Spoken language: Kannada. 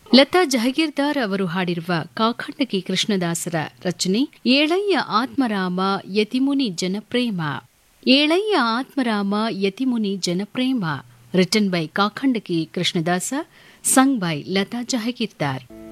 ಲತಾ ಜಹಗೀರ್ದಾರ್ ಅವರು ಹಾಡಿರುವ ಕಾಖಂಡಕಿ ಕೃಷ್ಣದಾಸರ ರಚನೆ ಏಳಯ್ಯ ಆತ್ಮರಾಮ ಯತಿಮುನಿ ಜನಪ್ರೇಮ. ಏಳಯ್ಯ ಆತ್ಮರಾಮ ಯತಿಮುನಿ ಜನಪ್ರೇಮ, written by Kakhandaki Krishnadasa, sung by Lata Jahagirdar.